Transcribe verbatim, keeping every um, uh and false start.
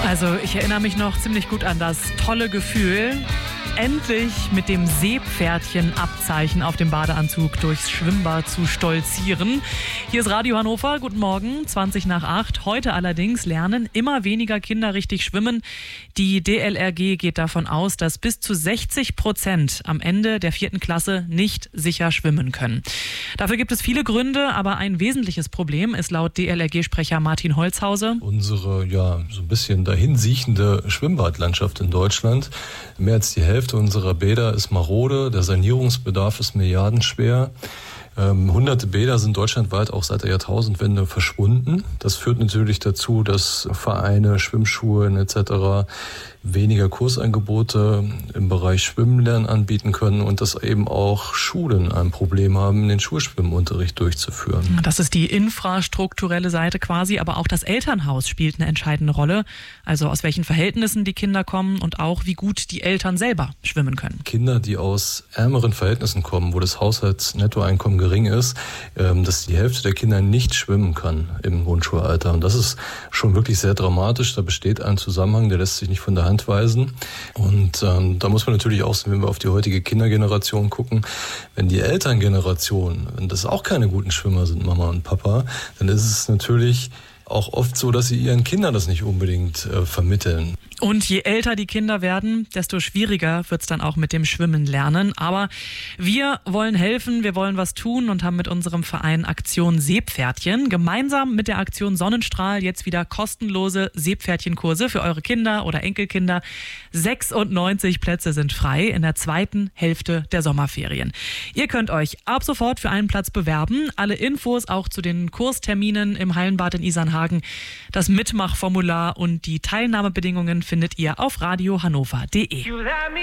Also ich erinnere mich noch ziemlich gut an das tolle Gefühl, endlich mit dem Seepferdchen-Abzeichen auf dem Badeanzug durchs Schwimmbad zu stolzieren. Hier ist Radio Hannover, guten Morgen, zwanzig nach acht. Heute allerdings lernen immer weniger Kinder richtig schwimmen. Die D L R G geht davon aus, dass bis zu sechzig Prozent am Ende der vierten Klasse nicht sicher schwimmen können. Dafür gibt es viele Gründe, aber ein wesentliches Problem ist laut D L R G-Sprecher Martin Holzhause Unsere, ja, so ein bisschen dahinsiechende Schwimmbadlandschaft in Deutschland. Mehr als die Hälfte unserer Bäder ist marode, der Sanierungsbedarf ist milliardenschwer. Ähm, hunderte Bäder sind deutschlandweit auch seit der Jahrtausendwende verschwunden. Das führt natürlich dazu, dass Vereine, Schwimmschulen et cetera weniger Kursangebote im Bereich Schwimmen anbieten können und dass eben auch Schulen ein Problem haben, den Schulschwimmunterricht durchzuführen. Das ist die infrastrukturelle Seite quasi, aber auch das Elternhaus spielt eine entscheidende Rolle. Also aus welchen Verhältnissen die Kinder kommen und auch wie gut die Eltern selber schwimmen können. Kinder, die aus ärmeren Verhältnissen kommen, wo das Haushaltsnettoeinkommen gering ist, dass die Hälfte der Kinder nicht schwimmen kann im Grundschulalter. Und das ist schon wirklich sehr dramatisch. Da besteht ein Zusammenhang, der lässt sich nicht von der Hand weisen. Und ähm, da muss man natürlich auch sehen, wenn wir auf die heutige Kindergeneration gucken, wenn die Elterngeneration, wenn das auch keine guten Schwimmer sind, Mama und Papa, dann ist es natürlich auch oft so, dass sie ihren Kindern das nicht unbedingt äh, vermitteln. Und je älter die Kinder werden, desto schwieriger wird es dann auch mit dem Schwimmen lernen. Aber wir wollen helfen, wir wollen was tun und haben mit unserem Verein Aktion Seepferdchen gemeinsam mit der Aktion Sonnenstrahl jetzt wieder kostenlose Seepferdchenkurse für eure Kinder oder Enkelkinder. sechsundneunzig Plätze sind frei in der zweiten Hälfte der Sommerferien. Ihr könnt euch ab sofort für einen Platz bewerben. Alle Infos auch zu den Kursterminen im Hallenbad in Isernhagen, das Mitmachformular und die Teilnahmebedingungen findet ihr auf radio hannover punkt de.